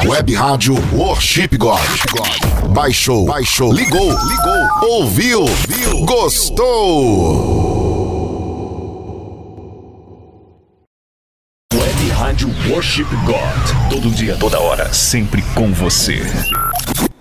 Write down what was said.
Web Rádio Worship God. Baixou, ligou, ouviu, gostou. Web Rádio Worship God. Todo dia, toda hora, sempre com você.